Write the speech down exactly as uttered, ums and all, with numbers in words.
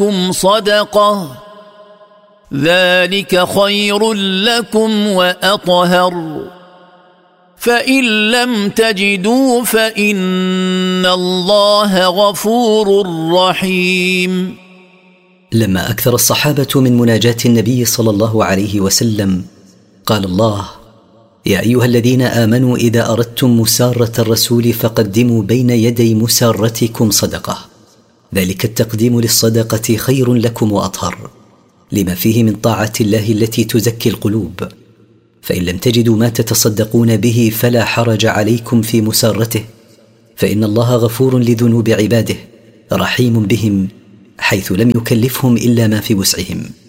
لكم صدقة ذلك خير لكم وأطهر فإن لم تجدوا فإن الله غفور رحيم. لما أكثر الصحابة من مناجاة النبي صلى الله عليه وسلم قال الله: يا أيها الذين آمنوا إذا أردتم مسارة الرسول فقدموا بين يدي مسارتكم صدقة، ذلك التقديم للصدقة خير لكم وأطهر، لما فيه من طاعة الله التي تزكي القلوب. فإن لم تجدوا ما تتصدقون به فلا حرج عليكم في مسارته، فإن الله غفور لذنوب عباده رحيم بهم، حيث لم يكلفهم إلا ما في وسعهم.